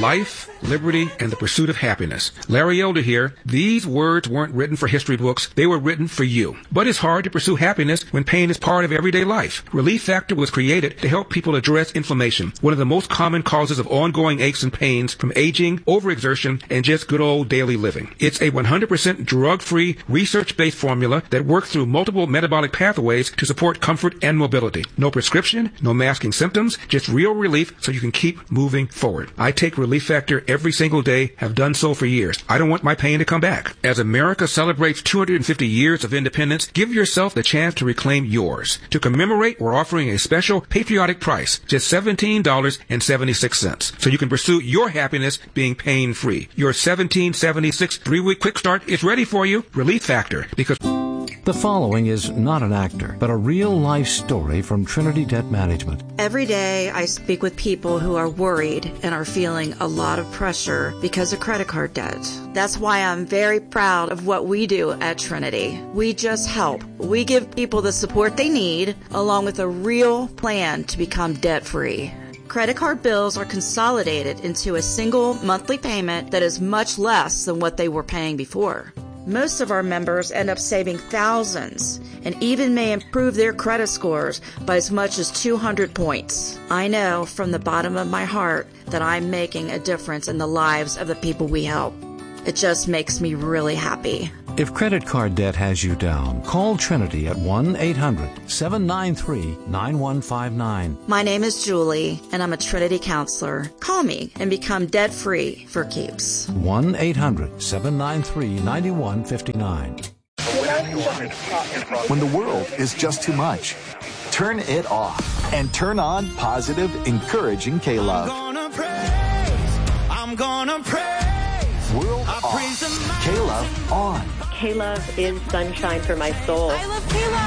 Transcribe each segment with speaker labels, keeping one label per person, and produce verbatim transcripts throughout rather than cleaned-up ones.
Speaker 1: life, liberty, and the pursuit of happiness. Larry Elder here. These words weren't written for history books. They were written for you. But it's hard to pursue happiness when pain is part of everyday life. Relief Factor was created to help people address inflammation, one of the most common causes of ongoing aches and pains from aging, overexertion, and just good old daily living. It's a one hundred percent drug-free, research-based formula that works through multiple metabolic pathways to support comfort and mobility. No prescription, no masking symptoms, just real relief so you can keep moving forward. I take Relief Factor every single day, have done so for years. I don't want my pain to come back. As America celebrates two hundred fifty years of independence, give yourself the chance to reclaim yours. To commemorate, we're offering a special patriotic price, just seventeen dollars and seventy-six cents, so you can pursue your happiness being pain-free. Your seventeen seventy-six three-week quick start is ready for you. Relief Factor, because...
Speaker 2: The following is not an actor, but a real-life story from Trinity Debt Management.
Speaker 3: Every day I speak with people who are worried and are feeling a lot of pressure because of credit card debt. That's why I'm very proud of what we do at Trinity. We just help. We give people the support they need, along with a real plan to become debt-free. Credit card bills are consolidated into a single monthly payment that is much less than what they were paying before. Most of our members end up saving thousands and even may improve their credit scores by as much as two hundred points. I know from the bottom of my heart that I'm making a difference in the lives of the people we help. It just makes me really happy.
Speaker 2: If credit card debt has you down, call Trinity at one eight hundred seven nine three nine one five nine.
Speaker 3: My name is Julie, and I'm a Trinity counselor. Call me and become debt-free for keeps.
Speaker 2: one eight hundred seven nine three nine one five nine.
Speaker 4: When the world is just too much, turn it off and turn on positive, encouraging K-Love.
Speaker 5: I'm gonna praise, I'm gonna praise.
Speaker 4: World off, K-Love on.
Speaker 6: K-Love is sunshine for my soul.
Speaker 7: I love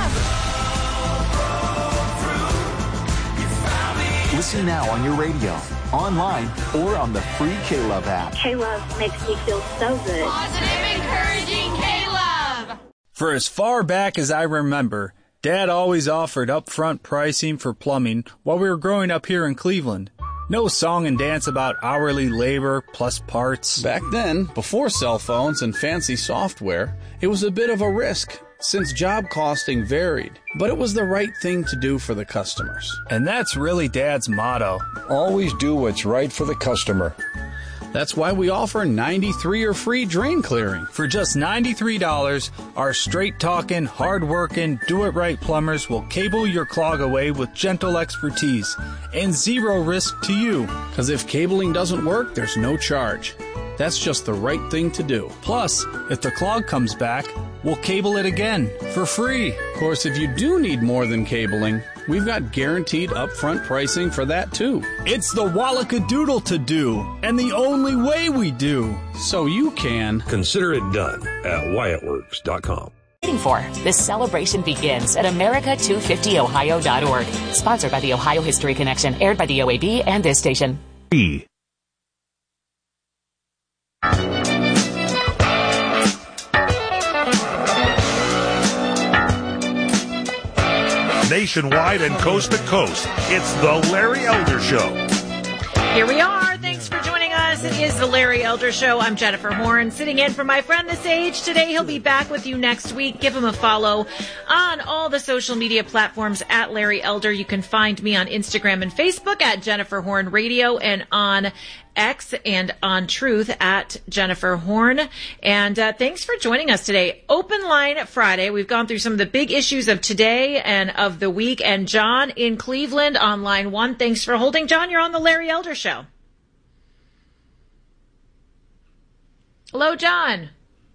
Speaker 7: K-Love.
Speaker 4: Listen now on your radio, online, or on the free K-Love app.
Speaker 6: K-Love makes me feel so good.
Speaker 7: Positive, encouraging K-Love.
Speaker 8: For as far back as I remember, Dad always offered upfront pricing for plumbing while we were growing up here in Cleveland. No song and dance about hourly labor plus parts.
Speaker 9: Back then, before cell phones and fancy software, it was a bit of a risk since job costing varied. But it was the right thing to do for the customers.
Speaker 8: And that's really Dad's motto.
Speaker 10: Always do what's right for the customer.
Speaker 9: That's why we offer ninety-three or free drain clearing.
Speaker 8: For just ninety-three dollars, our straight-talking, hard-working, do-it-right plumbers will cable your clog away with gentle expertise and zero risk to you.
Speaker 9: Because if cabling doesn't work, there's no charge. That's just the right thing to do.
Speaker 8: Plus, if the clog comes back, we'll cable it again for free.
Speaker 9: Of course, if you do need more than cabling, we've got guaranteed upfront pricing for that, too.
Speaker 8: It's the Wallackadoodle to do, and the only way we do.
Speaker 9: So you can
Speaker 10: consider it done at Wyatt Works dot com.
Speaker 11: Waiting for. This celebration begins at America two fifty Ohio dot org. Sponsored by the Ohio History Connection. Aired by the O A B and this station.
Speaker 10: E. Nationwide and coast to coast, it's the Larry Elder Show.
Speaker 12: Here we are. Thanks for joining us. It is the Larry Elder Show. I'm Jennifer Horn, sitting in for my friend The Sage today. He'll be back with you next week. Give him a follow on all the social media platforms at Larry Elder. You can find me on Instagram and Facebook at Jennifer Horn Radio, and on X and on Truth at Jennifer Horn. And uh, thanks for joining us today. Open Line Friday. We've gone through some of the big issues of today and of the week. And John in Cleveland on line one. Thanks for holding. John, you're on the Larry Elder Show. Hello, John.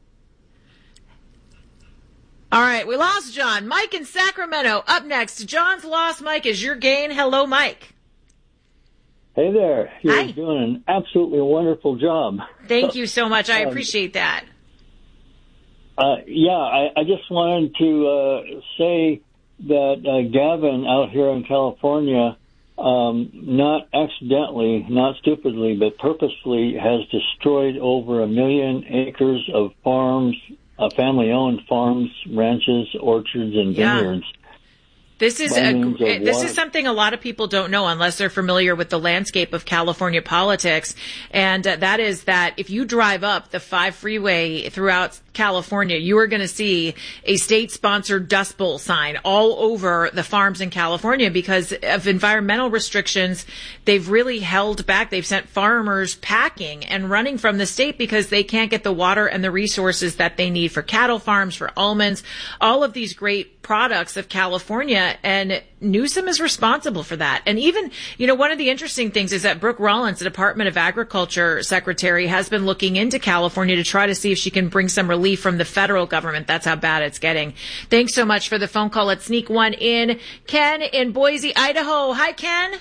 Speaker 12: All right, we lost John. Mike in Sacramento up next. John's lost. Mike is your gain. Hello, Mike.
Speaker 13: Hey there. You're
Speaker 12: Hi.
Speaker 13: doing an absolutely wonderful job.
Speaker 12: Thank you so much. I
Speaker 13: Um,
Speaker 12: appreciate that.
Speaker 13: Uh, yeah, I, I just wanted to uh, say that uh, Gavin out here in California, um, not accidentally, not stupidly, but purposely has destroyed over a million acres of farms, uh, family-owned farms, ranches, orchards, and
Speaker 12: Yeah.
Speaker 13: vineyards.
Speaker 12: This is
Speaker 13: by
Speaker 12: a,
Speaker 13: means of
Speaker 12: this
Speaker 13: water.
Speaker 12: is something a lot of people don't know unless they're familiar with the landscape of California politics, and uh, that is that if you drive up the five freeway throughout California, you are going to see a state-sponsored Dust Bowl sign all over the farms in California because of environmental restrictions. They've really held back. They've sent farmers packing and running from the state because they can't get the water and the resources that they need for cattle farms, for almonds, all of these great products of California, and Newsom is responsible for that. And even, you know, one of the interesting things is that Brooke Rollins, the Department of Agriculture Secretary, has been looking into California to try to see if she can bring some relief from the federal government. That's how bad it's getting. Thanks so much for the phone call. Let's sneak one in. Ken in Boise, Idaho. Hi, Ken.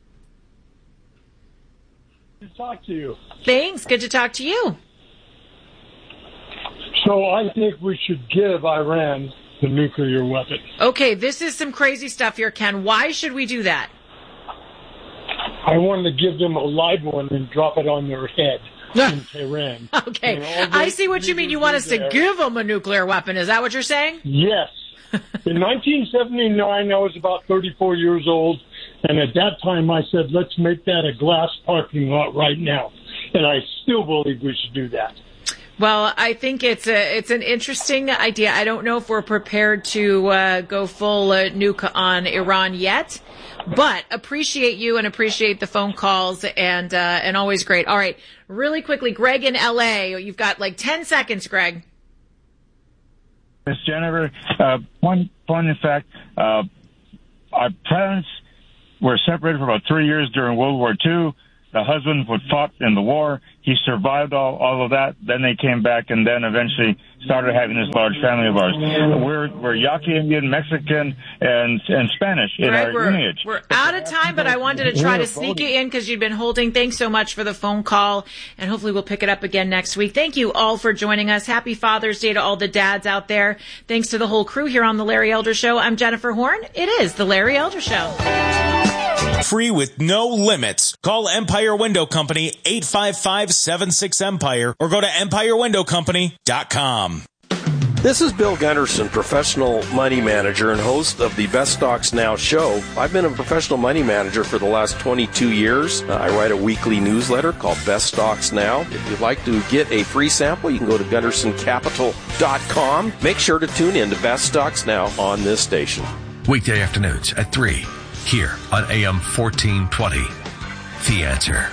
Speaker 14: Good to talk to you.
Speaker 12: Thanks. Good to talk to you.
Speaker 14: So I think we should give Iran the nuclear weapon.
Speaker 12: Okay, this is some crazy stuff here, Ken. Why should we do that?
Speaker 14: I want to give them a live one and drop it on their head in Tehran.
Speaker 12: Okay, I see what you mean. You want us to give them a nuclear weapon. Is that what you're saying?
Speaker 14: Yes. In nineteen seventy-nine, I was about thirty-four years old, and at that time I said, let's make that a glass parking lot right now. And I still believe we should do that.
Speaker 12: Well, I think it's a it's an interesting idea. I don't know if we're prepared to uh, go full uh, nuke on Iran yet, but appreciate you and appreciate the phone calls and uh, and always great. All right, really quickly, Greg in L A. You've got like ten seconds, Greg.
Speaker 15: Miss Jennifer, uh, one fun fact: uh, our parents were separated for about three years during World War Two. The husband would fought in the war. He survived all, all of that. Then they came back and then eventually started having this large family of ours. We're, we're Yaqui Indian, Mexican, and, and Spanish in
Speaker 12: Greg,
Speaker 15: our
Speaker 12: we're,
Speaker 15: lineage.
Speaker 12: We're out of time, but I wanted to try to sneak you in because you've been holding. Thanks so much for the phone call, and hopefully we'll pick it up again next week. Thank you all for joining us. Happy Father's Day to all the dads out there. Thanks to the whole crew here on The Larry Elder Show. I'm Jennifer Horn. It is The Larry Elder Show.
Speaker 16: Free with no limits. Call Empire Window Company, eight five five, seven six, Empire, or go to empire window company dot com.
Speaker 17: This is Bill Gunderson, professional money manager and host of the Best Stocks Now show. I've been a professional money manager for the last twenty-two years. Uh, I write a weekly newsletter called Best Stocks Now. If you'd like to get a free sample, you can go to gunderson capital dot com. Make sure to tune in to Best Stocks Now on this station.
Speaker 18: Weekday afternoons at three, here on A M fourteen twenty. The Answer.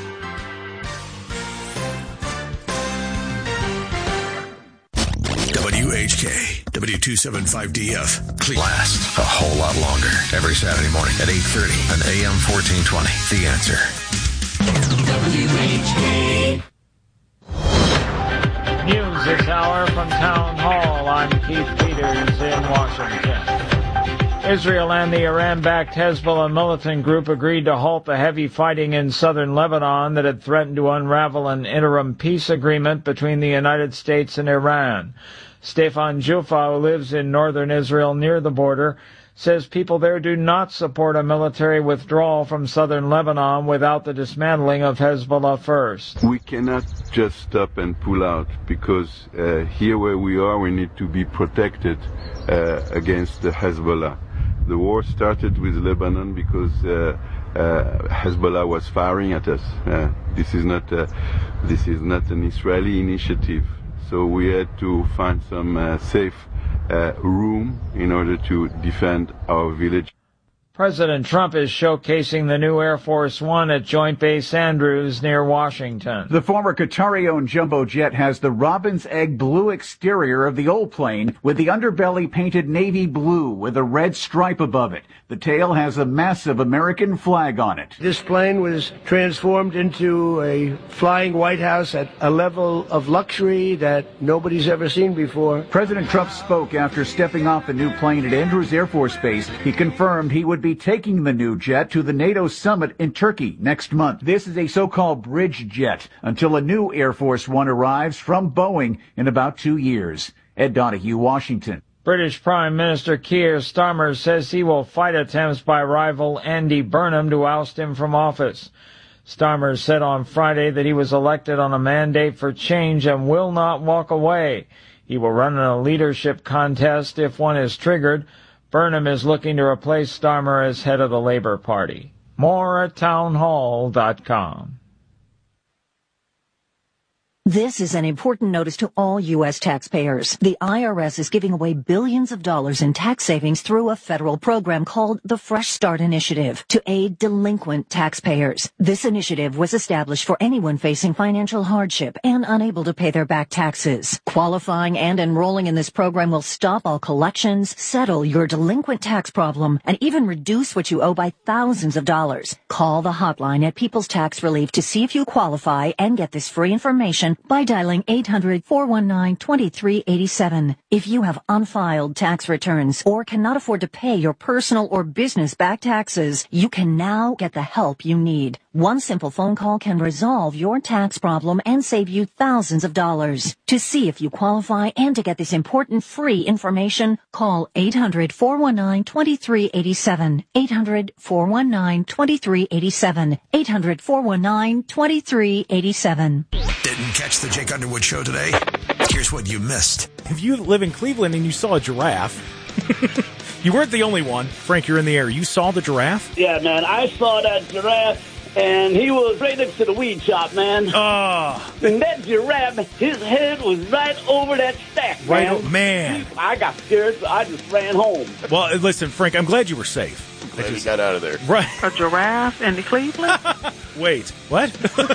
Speaker 18: W H K, W two seventy-five D F. Last a whole lot longer. Every Saturday morning at eight thirty on A M fourteen twenty. The Answer.
Speaker 19: W H K.
Speaker 20: News this hour from Town Hall. I'm Keith Peters in Washington. Israel and the Iran-backed Hezbollah militant group agreed to halt the heavy fighting in southern Lebanon that had threatened to unravel an interim peace agreement between the United States and Iran. Stefan Jufa, who lives in northern Israel near the border, says people there do not support a military withdrawal from southern Lebanon without the dismantling of Hezbollah first.
Speaker 21: We cannot just stop and pull out because uh, here where we are, we need to be protected uh, against the Hezbollah. The war started with Lebanon because uh, uh, Hezbollah was firing at us. Uh, this is not uh, this is not an Israeli initiative. So we had to find some uh, safe uh, room in order to defend our village.
Speaker 20: President Trump is showcasing the new Air Force One at Joint Base Andrews near Washington.
Speaker 22: The former Qatari-owned jumbo jet has the robin's egg blue exterior of the old plane with the underbelly painted navy blue with a red stripe above it. The tail has a massive American flag on it.
Speaker 23: This plane was transformed into a flying White House at a level of luxury that nobody's ever seen before.
Speaker 22: President Trump spoke after stepping off the new plane at Andrews Air Force Base. He confirmed he would be taking the new jet to the NATO summit in Turkey next month. This is a so-called bridge jet until a new Air Force One arrives from Boeing in about two years. Ed Donahue, Washington.
Speaker 20: British Prime Minister Keir Starmer says he will fight attempts by rival Andy Burnham to oust him from office. Starmer said on Friday that he was elected on a mandate for change and will not walk away. He will run in a leadership contest if one is triggered, Burnham is looking to replace Starmer as head of the Labor Party. More at townhall dot com.
Speaker 1: This is an important notice to all U S taxpayers. The I R S is giving away billions of dollars in tax savings through a federal program called the Fresh Start Initiative to aid delinquent taxpayers. This initiative was established for anyone facing financial hardship and unable to pay their back taxes. Qualifying and enrolling in this program will stop all collections, settle your delinquent tax problem, and even reduce what you owe by thousands of dollars. Call the hotline at People's Tax Relief to see if you qualify and get this free information by dialing eight hundred, four one nine, two three eight seven. If you have unfiled tax returns or cannot afford to pay your personal or business back taxes, you can now get the help you need. One simple phone call can resolve your tax problem and save you thousands of dollars. To see if you qualify and to get this important free information, call eight hundred, four one nine, two three eight seven. eight hundred, four one nine, two three eight seven. eight hundred, four one nine, two three eight seven.
Speaker 18: Didn't catch the Jake Underwood show today? Here's what you missed.
Speaker 2: If you live in Cleveland and you saw a giraffe, you weren't the only one. Frank, you're in the air. You saw the giraffe?
Speaker 3: Yeah, man. I saw that giraffe, and he was right next to the weed shop, man.
Speaker 2: Oh.
Speaker 3: And that giraffe, his head was right over that stack, man.
Speaker 2: Right, oh, man.
Speaker 3: I got scared, so I just ran home.
Speaker 2: Well, listen, Frank, I'm glad you were safe.
Speaker 24: Glad he got out of there.
Speaker 2: Right.
Speaker 25: A giraffe in Cleveland?
Speaker 2: Wait, what?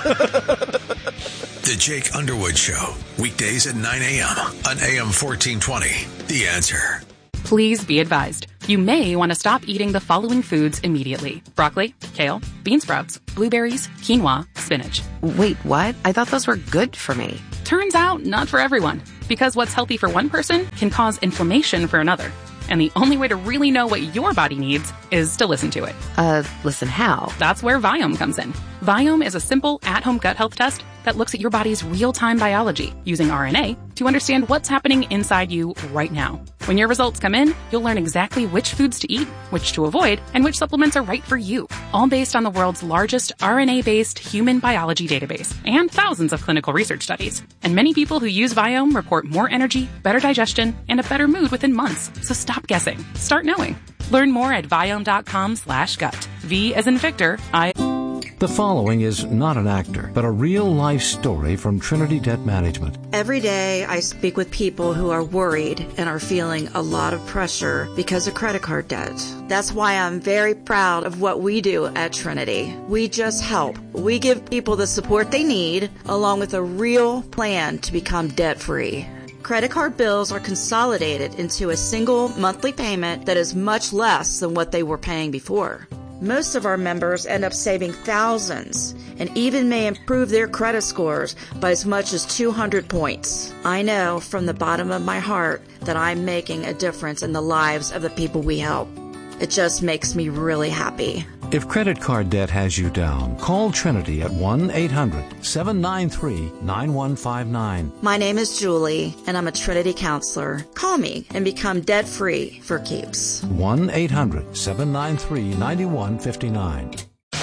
Speaker 18: The Jake Underwood Show, weekdays at nine a.m. on A M fourteen twenty. The Answer.
Speaker 26: Please be advised. You may want to stop eating the following foods immediately. Broccoli, kale, bean sprouts, blueberries, quinoa, spinach.
Speaker 27: Wait, what? I thought those were good for me.
Speaker 26: Turns out, not for everyone. Because what's healthy for one person can cause inflammation for another. And the only way to really know what your body needs is to listen to it.
Speaker 27: Uh, listen how?
Speaker 26: That's where Viome comes in. Viome is a simple, at-home gut health test that looks at your body's real-time biology using R N A to understand what's happening inside you right now. When your results come in, you'll learn exactly which foods to eat, which to avoid, and which supplements are right for you. All based on the world's largest R N A-based human biology database and thousands of clinical research studies. And many people who use Viome report more energy, better digestion, and a better mood within months. So stop guessing. Start knowing. Learn more at Viome.com slash gut. V as in Victor, I...
Speaker 28: The following is not an actor, but a real-life story from Trinity Debt Management.
Speaker 29: Every day I speak with people who are worried and are feeling a lot of pressure because of credit card debt. That's why I'm very proud of what we do at Trinity. We just help. We give people the support they need, along with a real plan to become debt-free. Credit card bills are consolidated into a single monthly payment that is much less than what they were paying before. Most of our members end up saving thousands and even may improve their credit scores by as much as two hundred points. I know from the bottom of my heart that I'm making a difference in the lives of the people we help. It just makes me really happy.
Speaker 28: If credit card debt has you down, call Trinity at one eight hundred, seven nine three, nine one five nine.
Speaker 29: My name is Julie, and I'm a Trinity counselor. Call me and become debt-free for keeps.
Speaker 28: one eight hundred, seven nine three, nine one five nine.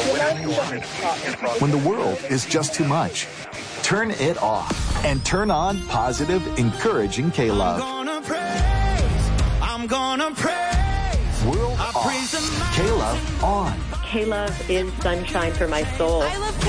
Speaker 4: When the world is just too much, turn it off and turn on positive, encouraging K-Love.
Speaker 5: I'm gonna praise. I'm gonna praise.
Speaker 4: World I off. K-Love on.
Speaker 6: K-Love is sunshine for my soul.
Speaker 7: I love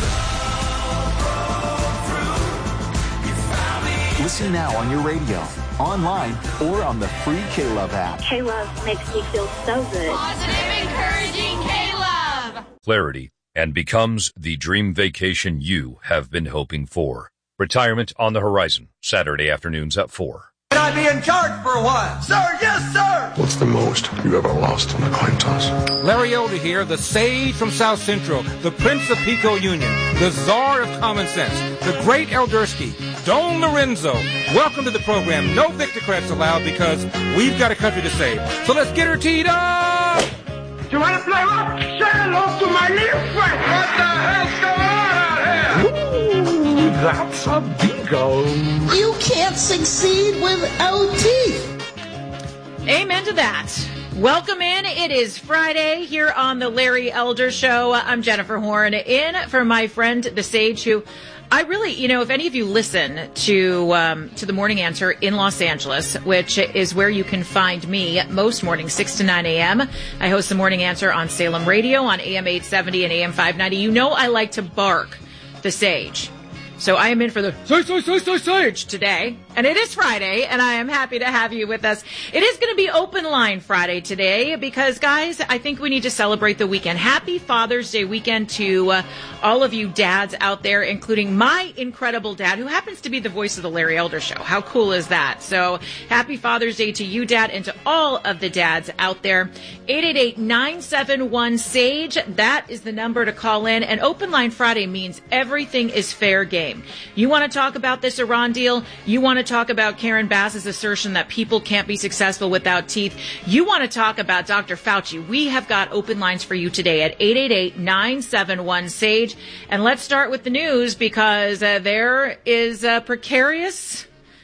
Speaker 7: K-Love.
Speaker 4: Listen now on your radio, online, or on the free K-Love app.
Speaker 6: K-Love makes me feel so good.
Speaker 7: Positive, encouraging K-Love.
Speaker 30: Clarity, and becomes the dream vacation you have been hoping for. Retirement on the horizon, Saturday afternoons at four.
Speaker 5: Can I be in charge for a while? Sir, yes, sir!
Speaker 31: What's the most you ever lost on a coin toss?
Speaker 32: Larry Elder here, the sage from South Central, the Prince of Pico Union, the czar of common sense, the great Eldersky, Don Lorenzo. Welcome to the program. No victor credits allowed because we've got a country to save. So let's get her teed up!
Speaker 14: You want to play rock? Say hello to my little friend!
Speaker 5: What the hell's going on out here?
Speaker 14: Ooh, that's a bingo.
Speaker 33: You can't succeed without teeth.
Speaker 12: Amen to that. Welcome in. It is Friday here on the Larry Elder Show. I'm Jennifer Horn, in for my friend, the Sage, who I really, you know, if any of you listen to um, to the Morning Answer in Los Angeles, which is where you can find me most mornings, six to nine a.m. I host the Morning Answer on Salem Radio on A M eight seventy and A M five ninety. You know I like to bark the Sage. So I am in for the Sage, Sage, Sage, Sage, Sage today. And it is Friday, and I am happy to have you with us. It is going to be Open Line Friday today because, guys, I think we need to celebrate the weekend. Happy Father's Day weekend to uh, all of you dads out there, including my incredible dad, who happens to be the voice of the Larry Elder Show. How cool is that? So happy Father's Day to you, Dad, and to all of the dads out there. eight eight eight, nine seven one, SAGE. That is the number to call in. And Open Line Friday means everything is fair game. You want to talk about this Iran deal? You want to talk about Karen Bass's assertion that people can't be successful without teeth? You want to talk about Doctor Fauci? We have got open lines for you today at eight eight eight, nine seven one, SAGE. And let's start with the news because uh, there is a precarious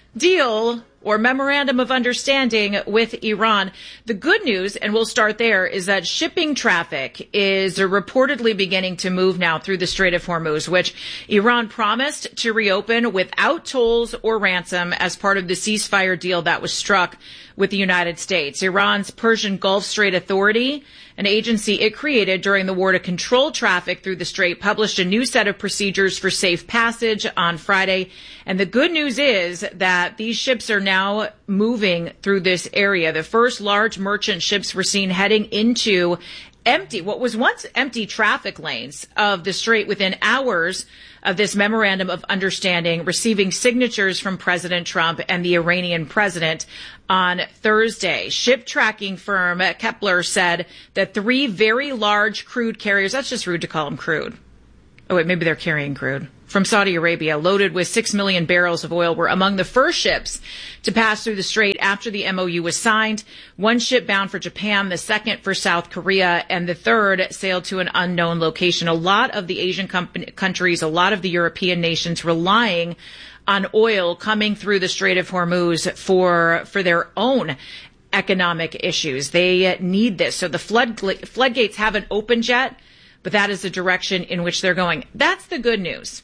Speaker 12: deal or memorandum of understanding with Iran. The good news, and we'll start there, is that shipping traffic is reportedly beginning to move now through the Strait of Hormuz, which Iran promised to reopen without tolls or ransom as part of the ceasefire deal that was struck with the United States. Iran's Persian Gulf Strait Authority, an agency it created during the war to control traffic through the strait, published a new set of procedures for safe passage on Friday. And the good news is that these ships are now moving through this area. The first large merchant ships were seen heading into empty, what was once empty traffic lanes of the strait within hours of this memorandum of understanding, receiving signatures from President Trump and the Iranian president on Thursday. Ship tracking firm Kepler said that three very large crude carriers, that's just rude to call them crude. Oh, wait, maybe they're carrying crude. From Saudi Arabia, loaded with six million barrels of oil, were among the first ships to pass through the strait after the M O U was signed. One ship bound for Japan, the second for South Korea, and the third sailed to an unknown location. A lot of the Asian com- countries, a lot of the European nations relying on oil coming through the Strait of Hormuz for, for their own economic issues. They need this. So the flood, floodgates haven't opened yet, but that is the direction in which they're going. That's the good news.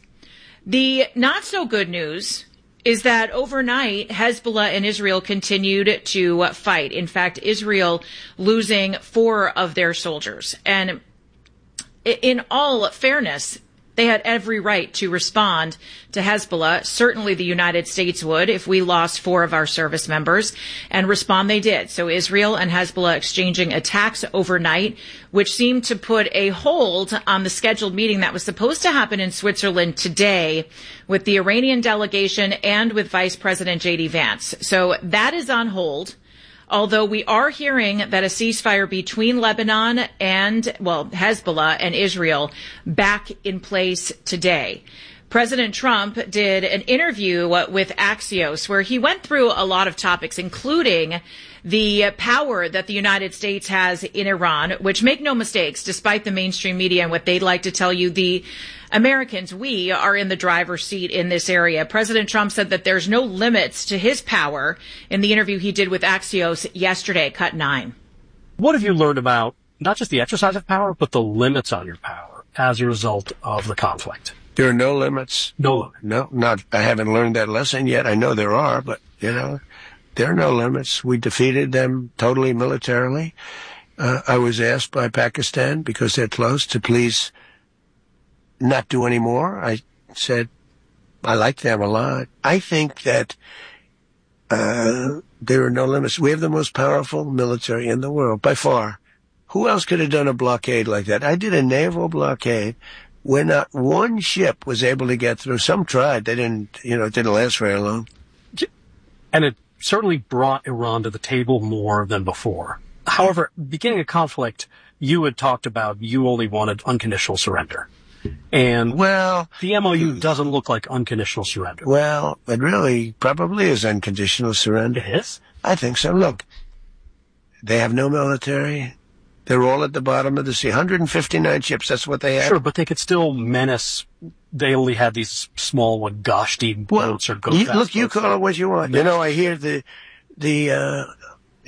Speaker 12: The not so good news is that overnight, Hezbollah and Israel continued to fight. In fact, Israel losing four of their soldiers. And in all fairness, they had every right to respond to Hezbollah. Certainly the United States would if we lost four of our service members, and respond they did. So Israel and Hezbollah exchanging attacks overnight, which seemed to put a hold on the scheduled meeting that was supposed to happen in Switzerland today with the Iranian delegation and with Vice President J D Vance. So that is on hold. Although we are hearing that a ceasefire between Lebanon and, well, Hezbollah and Israel back in place today. President Trump did an interview with Axios where he went through a lot of topics, including the power that the United States has in Iran, which, make no mistakes, despite the mainstream media and what they'd like to tell you, the Americans, we are in the driver's seat in this area. President Trump said that there's no limits to his power in the interview he did with Axios yesterday, cut nine.
Speaker 8: What have you learned about not just the exercise of power, but the limits on your power as a result of the conflict?
Speaker 9: There are no limits.
Speaker 8: No limits.
Speaker 9: No, not, I haven't learned that lesson yet. I know there are, but, you know, there are no limits. We defeated them totally militarily. Uh, I was asked by Pakistan, because they're close, to please not do any more. I said, I like them a lot. I think that uh there are no limits. We have the most powerful military in the world, by far. Who else could have done a blockade like that? I did a naval blockade where not one ship was able to get through. Some tried. They didn't, you know, it didn't last very long.
Speaker 8: And it certainly brought Iran to the table more than before. However, beginning a conflict, you had talked about you only wanted unconditional surrender. And
Speaker 9: well,
Speaker 8: the M O U doesn't look like unconditional surrender.
Speaker 9: Well, it really probably is unconditional surrender.
Speaker 8: It is?
Speaker 9: I think so. Look, they have no military. They're all at the bottom of the sea. one hundred fifty-nine ships, that's what they have.
Speaker 8: Sure, but they could still menace. They only had these small, what, Gashti boats or go
Speaker 9: you,
Speaker 8: fast
Speaker 9: Look, you
Speaker 8: boats.
Speaker 9: call it what you want. You know, I hear the, the, uh,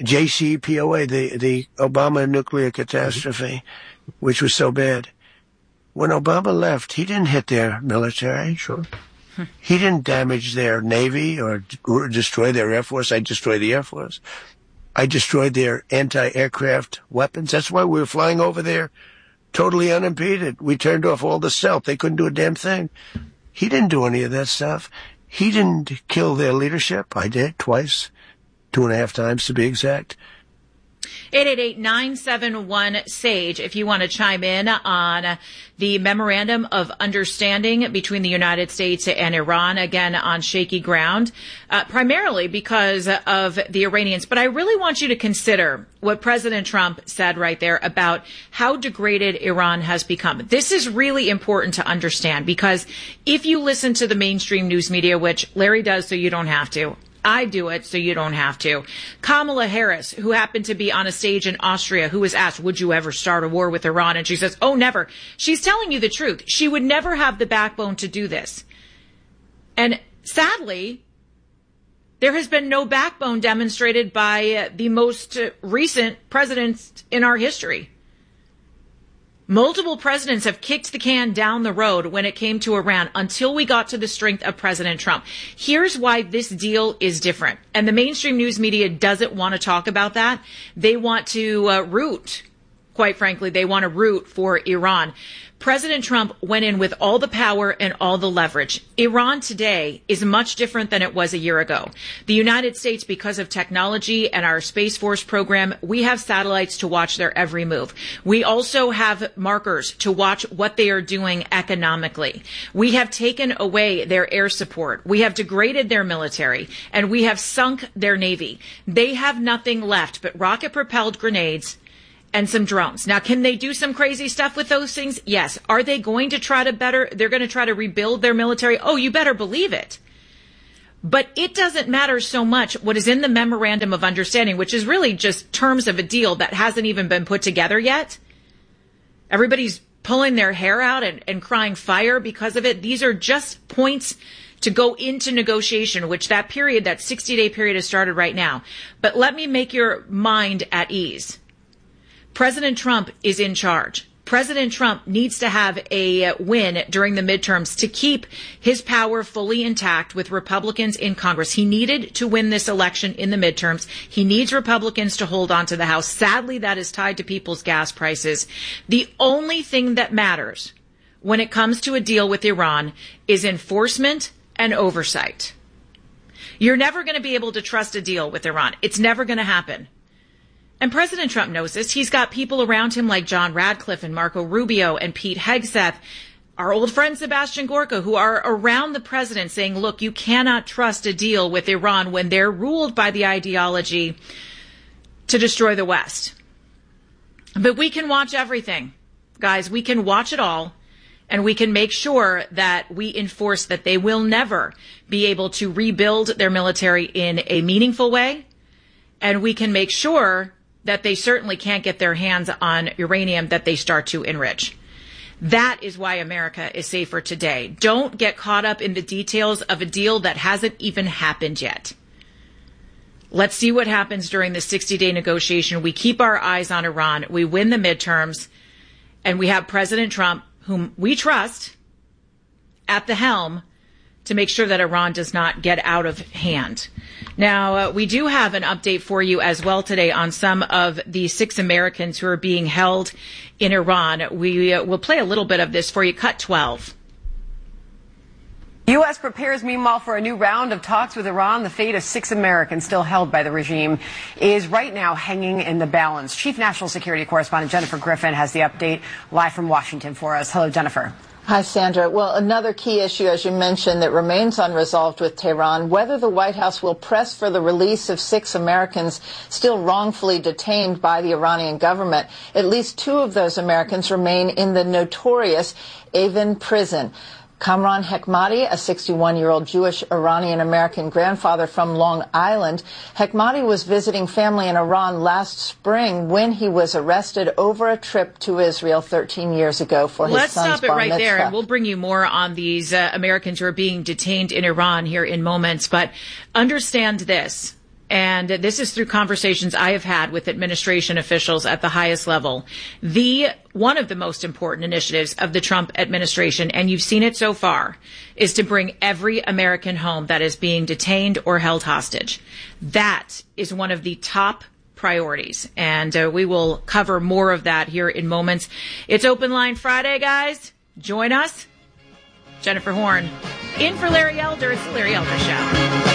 Speaker 9: J C P O A, the, the Obama nuclear catastrophe, which was so bad. When Obama left, he didn't hit their military.
Speaker 2: Sure.
Speaker 9: He didn't damage their Navy or, or destroy their Air Force. I destroyed the Air Force. I destroyed their anti-aircraft weapons. That's why we were flying over there totally unimpeded. We turned off all the stealth. They couldn't do a damn thing. He didn't do any of that stuff. He didn't kill their leadership. I did twice, two and a half times to be exact.
Speaker 12: eight eight eight, nine seven one, SAGE if you want to chime in on the memorandum of understanding between the United States and Iran, again on shaky ground, uh, primarily because of the Iranians. But I really want you to consider what President Trump said right there about how degraded Iran has become. This is really important to understand because if you listen to the mainstream news media, which Larry does so you don't have to, I do it so you don't have to. Kamala Harris, who happened to be on a stage in Austria, who was asked, would you ever start a war with Iran? And she says, oh, never. She's telling you the truth. She would never have the backbone to do this. And sadly, there has been no backbone demonstrated by uh, the most uh, recent presidents in our history. Multiple presidents have kicked the can down the road when it came to Iran until we got to the strength of President Trump. Here's why this deal is different. And the mainstream news media doesn't want to talk about that. They want to uh, root, quite frankly, they want to root for Iran. President Trump went in with all the power and all the leverage. Iran today is much different than it was a year ago. The United States, because of technology and our Space Force program, we have satellites to watch their every move. We also have markers to watch what they are doing economically. We have taken away their air support. We have degraded their military, and we have sunk their Navy. They have nothing left but rocket-propelled grenades and some drones. Now, can they do some crazy stuff with those things? Yes. Are they going to try to better, they're going to try to rebuild their military? Oh, you better believe it. But it doesn't matter so much what is in the memorandum of understanding, which is really just terms of a deal that hasn't even been put together yet. Everybody's pulling their hair out and, and crying fire because of it. These are just points to go into negotiation, which that period, that sixty-day period has started right now. But let me make your mind at ease. President Trump is in charge. President Trump needs to have a win during the midterms to keep his power fully intact with Republicans in Congress. He needed to win this election in the midterms. He needs Republicans to hold on to the House. Sadly, that is tied to people's gas prices. The only thing that matters when it comes to a deal with Iran is enforcement and oversight. You're never going to be able to trust a deal with Iran. It's never going to happen. And President Trump knows this. He's got people around him like John Radcliffe and Marco Rubio and Pete Hegseth, our old friend Sebastian Gorka, who are around the president saying, look, you cannot trust a deal with Iran when they're ruled by the ideology to destroy the West. But we can watch everything. Guys, we can watch it all. And we can make sure that we enforce that they will never be able to rebuild their military in a meaningful way. And we can make sure that they certainly can't get their hands on uranium that they start to enrich. That is why America is safer today. Don't get caught up in the details of a deal that hasn't even happened yet. Let's see what happens during the sixty-day negotiation. We keep our eyes on Iran. We win the midterms. And we have President Trump, whom we trust, at the helm to make sure that Iran does not get out of hand. Now, uh, we do have an update for you as well today on some of the six Americans who are being held in Iran. We uh, will play a little bit of this for you. Cut twelve.
Speaker 10: U S prepares, meanwhile, for a new round of talks with Iran. The fate of six Americans still held by the regime is right now hanging in the balance. Chief National Security Correspondent Jennifer Griffin has the update live from Washington for us. Hello, Jennifer.
Speaker 11: Hi, Sandra. Well, another key issue, as you mentioned, that remains unresolved with Tehran, whether the White House will press for the release of six Americans still wrongfully detained by the Iranian government. At least two of those Americans remain in the notorious Evin prison. Kamran Hekmati, a sixty-one-year-old Jewish Iranian-American grandfather from Long Island. Hekmati was visiting family in Iran last spring when he was arrested over a trip to Israel thirteen years ago for his
Speaker 12: Let's
Speaker 11: son's
Speaker 12: stop it
Speaker 11: bar
Speaker 12: right
Speaker 11: mitzvah.
Speaker 12: there, and we'll bring you more on these uh, Americans who are being detained in Iran here in moments. But understand this. and this is through conversations I have had with administration officials at the highest level, the one of the most important initiatives of the Trump administration, and you've seen it so far, is to bring every American home that is being detained or held hostage. That is one of the top priorities, and uh, we will cover more of that here in moments. It's Open Line Friday, guys. Join us. Jennifer Horn, in for Larry Elder. It's the Larry Elder Show.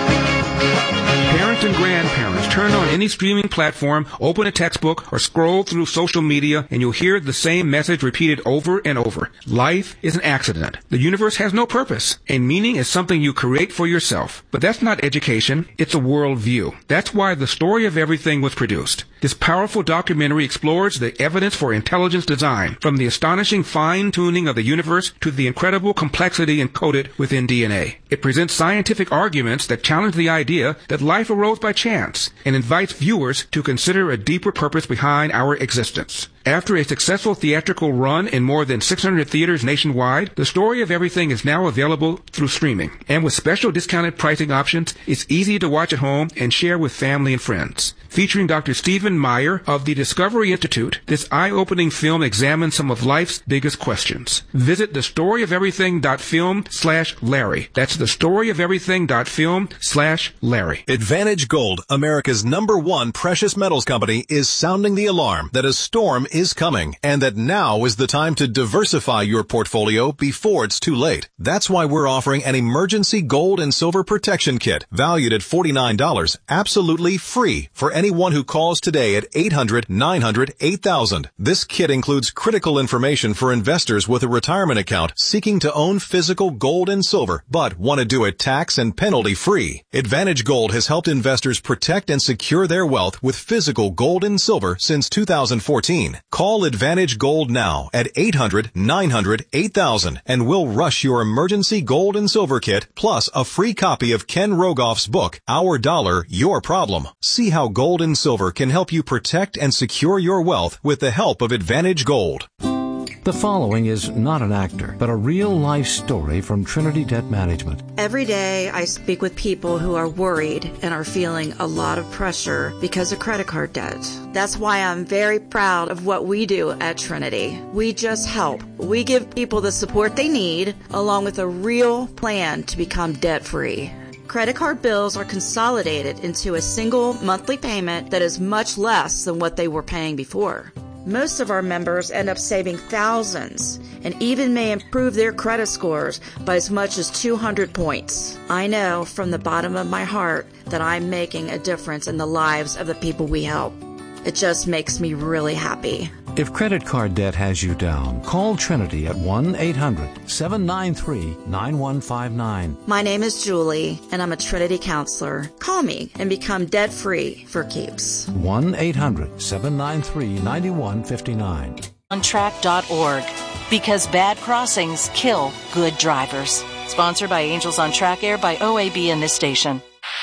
Speaker 32: Parents and grandparents, turn on any streaming platform, open a textbook, or scroll through social media, and you'll hear the same message repeated over and over. Life is an accident. The universe has no purpose, and meaning is something you create for yourself. But that's not education, it's a worldview. That's why The Story of Everything was produced. This powerful documentary explores the evidence for intelligence design, from the astonishing fine-tuning of the universe to the incredible complexity encoded within D N A. It presents scientific arguments that challenge the idea that life arose by chance and invites viewers to consider a deeper purpose behind our existence. After a successful theatrical run in more than six hundred theaters nationwide, The Story of Everything is now available through streaming. And with special discounted pricing options, it's easy to watch at home and share with family and friends. Featuring Doctor Stephen Meyer of the Discovery Institute, this eye-opening film examines some of life's biggest questions. Visit thestoryoferything.film slash Larry. That's thestoryoferything.film slash Larry.
Speaker 1: Advantage Gold, America's number one precious metals company, is sounding the alarm that a storm is coming and that now is the time to diversify your portfolio before it's too late. That's why we're offering an emergency gold and silver protection kit valued at forty-nine dollars, absolutely free for anyone who calls today at eight hundred, nine hundred, eight thousand. This kit includes critical information for investors with a retirement account seeking to own physical gold and silver, but want to do it tax and penalty free. Advantage Gold has helped investors protect and secure their wealth with physical gold and silver since two thousand fourteen. Call Advantage Gold now at eight hundred, nine hundred, eight thousand and we'll rush your emergency gold and silver kit plus a free copy of Ken Rogoff's book, Our Dollar, Your Problem. See how gold and silver can help you protect and secure your wealth with the help of Advantage Gold.
Speaker 28: The following is not an actor, but a real-life story from Trinity Debt Management.
Speaker 29: Every day I speak with people who are worried and are feeling a lot of pressure because of credit card debt. That's why I'm very proud of what we do at Trinity. We just help. We give people the support they need, along with a real plan to become debt-free. Credit card bills are consolidated into a single monthly payment that is much less than what they were paying before. Most of our members end up saving thousands and even may improve their credit scores by as much as two hundred points. I know from the bottom of my heart that I'm making a difference in the lives of the people we help. It just makes me really happy.
Speaker 28: If credit card debt has you down, call Trinity at one eight hundred, seven nine three, nine one five nine.
Speaker 29: My name is Julie, and I'm a Trinity counselor. Call me and become debt-free for keeps.
Speaker 28: one eight hundred, seven nine three, nine one five nine.
Speaker 3: on track dot org. Because bad crossings kill good drivers. Sponsored by Angels on Track, aired by O A B and this station.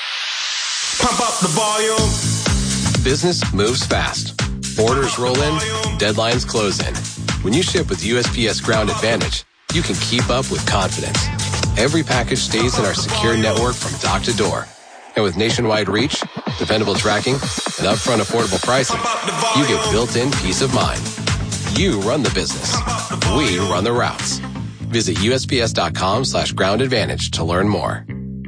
Speaker 5: Pump up the volume.
Speaker 13: Business moves fast. Orders roll in, deadlines close in. When you ship with U S P S Ground Advantage, you can keep up with confidence. Every package stays in our secure network from dock to door. And with nationwide reach, dependable tracking, and upfront affordable pricing, you get built-in peace of mind. You run the business. We run the routes. Visit U S P S dot com slash ground advantage to learn more.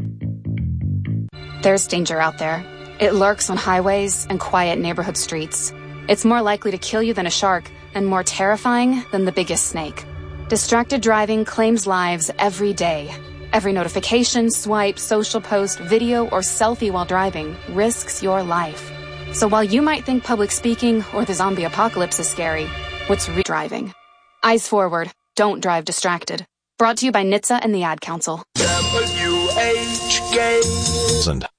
Speaker 15: There's danger out there. It lurks on highways and quiet neighborhood streets. It's more likely to kill you than a shark and more terrifying than the biggest snake. Distracted driving claims lives every day. Every notification, swipe, social post, video, or selfie while driving risks your life. So while you might think public speaking or the zombie apocalypse is scary, what's re- driving? Eyes forward. Don't drive distracted. Brought to you by N H T S A and the Ad Council.
Speaker 5: W H K